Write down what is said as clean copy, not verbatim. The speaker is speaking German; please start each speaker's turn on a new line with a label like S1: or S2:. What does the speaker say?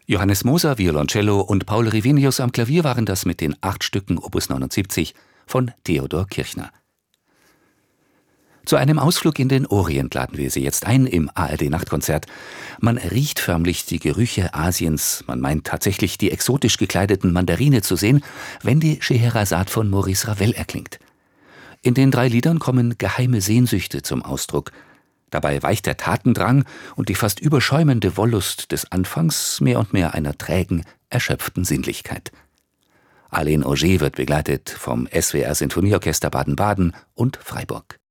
S1: Johannes Moser, Violoncello und Paul Rivenius am Klavier waren das mit den 8 Stücken Opus 79 von Theodor Kirchner. Zu einem Ausflug in den Orient laden wir Sie jetzt ein im ARD-Nachtkonzert. Man riecht förmlich die Gerüche Asiens, man meint tatsächlich die exotisch gekleideten Mandarine zu sehen, wenn die Scheherazade von Maurice Ravel erklingt. In den 3 Liedern kommen geheime Sehnsüchte zum Ausdruck. Dabei weicht der Tatendrang und die fast überschäumende Wollust des Anfangs mehr und mehr einer trägen, erschöpften Sinnlichkeit. Alain Auger wird begleitet vom SWR Sinfonieorchester Baden-Baden und Freiburg.